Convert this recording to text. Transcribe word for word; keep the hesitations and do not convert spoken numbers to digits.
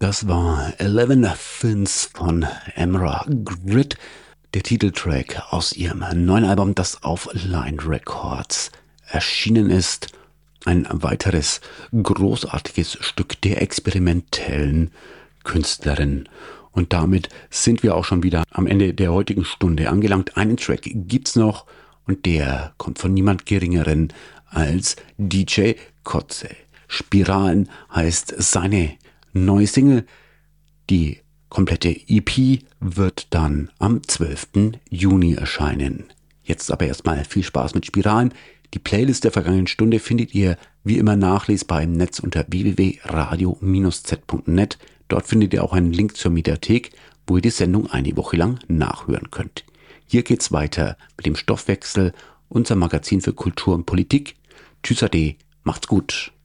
Das war Eleven Fins von Emra Grid, der Titeltrack aus ihrem neuen Album, das auf Line Records erschienen ist. Ein weiteres großartiges Stück der experimentellen Künstlerin. Und damit sind wir auch schon wieder am Ende der heutigen Stunde angelangt. Einen Track gibt's noch und der kommt von niemand Geringeren als D J Kotze. Spiralen heißt seine neue Single. Die komplette E P wird dann am zwölften Juni erscheinen. Jetzt aber erstmal viel Spaß mit Spiralen. Die Playlist der vergangenen Stunde findet ihr wie immer nachlesbar im Netz unter w w w punkt radio Bindestrich z punkt net. Dort findet ihr auch einen Link zur Mediathek, wo ihr die Sendung eine Woche lang nachhören könnt. Hier geht's weiter mit dem Stoffwechsel, unser Magazin für Kultur und Politik. Tschüss ade, macht's gut.